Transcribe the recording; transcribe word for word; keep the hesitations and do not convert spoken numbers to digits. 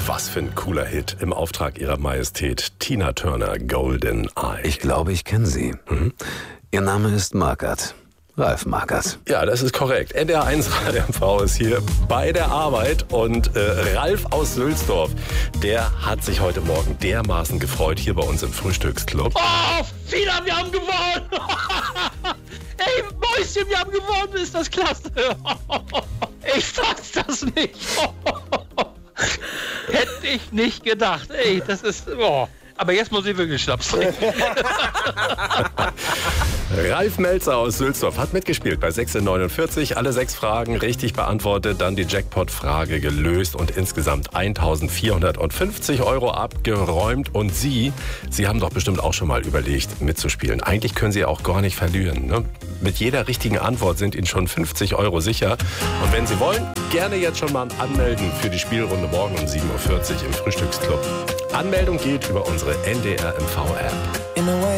Was für ein cooler Hit im Auftrag ihrer Majestät Tina Turner, Golden Eye. Ich glaube, ich kenne sie. Mhm. Ihr Name ist Markert. Ralf Markert. Ja, das ist korrekt. N D R eins Radio M V ist hier bei der Arbeit und äh, Ralf aus Sülzdorf, der hat sich heute Morgen dermaßen gefreut hier bei uns im Frühstücksclub. Oh, Fina, wir haben gewonnen! Ey, Mäuschen, wir haben gewonnen, ist das klasse! Ich fass das nicht! Hätte ich nicht gedacht. Ey, das ist... Oh. Aber jetzt muss ich wirklich Schnaps trinken. Ralf Melzer aus Sülzdorf hat mitgespielt bei sechzehn neunundvierzig. Alle sechs Fragen richtig beantwortet, dann die Jackpot-Frage gelöst und insgesamt eintausendvierhundertfünfzig Euro abgeräumt. Und Sie, Sie haben doch bestimmt auch schon mal überlegt, mitzuspielen. Eigentlich können Sie auch gar nicht verlieren, ne? Mit jeder richtigen Antwort sind Ihnen schon fünfzig Euro sicher. Und wenn Sie wollen, gerne jetzt schon mal anmelden für die Spielrunde morgen um sieben Uhr vierzig im Frühstücksclub. Anmeldung geht über unsere N D R M V App.